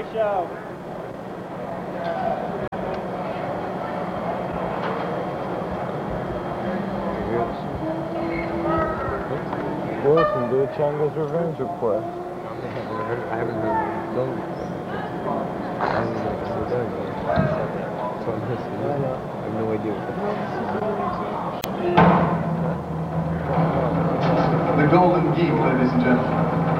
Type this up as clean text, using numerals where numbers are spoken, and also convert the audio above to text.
show. Wilson, do a Changa's Revenge report. I haven't heard. Don't. I haven't heard that. So I'm listening. I have no idea. The Golden Geek, ladies and gentlemen.